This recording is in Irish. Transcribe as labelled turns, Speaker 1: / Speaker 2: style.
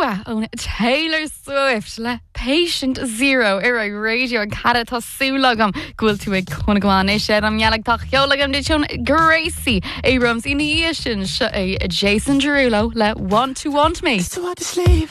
Speaker 1: Nua ón Taylor Swift le Patient Zero ar a radio an cara tá súlagam gúil tú ag chunagáin é sé am mealach tá cheolagam de tún Gracie Abrams in sin Jason Derulo le Want to Want Me.
Speaker 2: So hard to sleep.